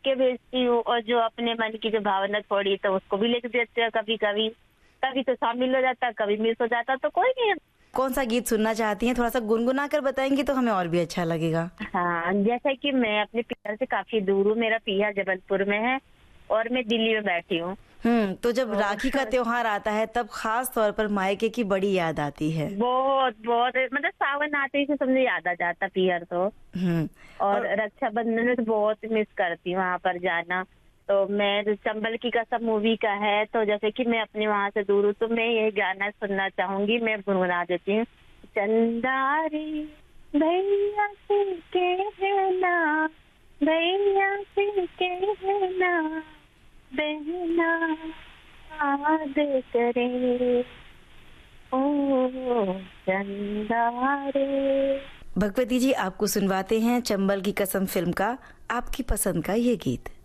के भेजती हूँ, और जो अपने मन की जो भावना थोड़ी तो उसको भी लिख देते हैं कभी कभी। कभी तो शामिल हो जाता, कभी मिस हो जाता, तो कोई नहीं। कौन सा गीत सुनना चाहती हैं? थोड़ा-सा गुनगुना कर बताएँगी तो हमें और भी अच्छा लगेगा। हाँ, जैसा कि मैं अपने पिता से काफी दूर हूँ, मेरा पिया जबलपुर में है और मैं दिल्ली में बैठी हूँ। तो जब तो राखी का त्योहार आता है तब ख़ास तौर पर मायके की बड़ी याद आती है। बहुत बहुत मतलब सावन आते ही से सबने याद आ जाता पियर तो। हुँ, और और रक्षाबंधन में तो बहुत मिस करती हूँ वहां पर जाना। तो मैं जो चंबल की कसम मूवी का है, तो जैसे कि मैं अपने वहां से दूर हूँ, तो मैं ये गाना सुनना चाहूंगी, मैं गुनगुना देती हूँ। चंदारी भैया से कहना, भैया से कहना, बहना याद करे, ओ चंदा रे। भगवती जी आपको सुनवाते हैं चंबल की कसम फ़िल्म का आपकी पसंद का ये गीत।